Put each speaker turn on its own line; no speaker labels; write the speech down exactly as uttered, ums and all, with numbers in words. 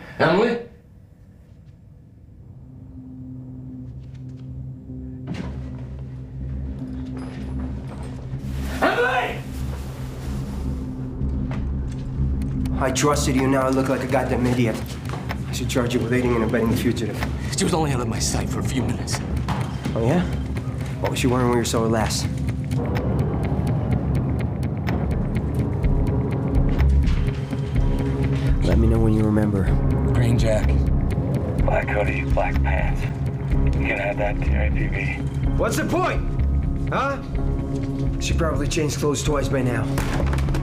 Emily? Emily!
I trusted you, now I look like a goddamn idiot. I should charge you with aiding and abetting the fugitive.
She was only out of my sight for a few minutes.
Oh, yeah? What was she wearing when you saw her last? Let me know when you remember.
Green jacket.
Black hoodie, black pants. You can add that to your A P B.
What's the point? Huh? She probably changed clothes twice by now.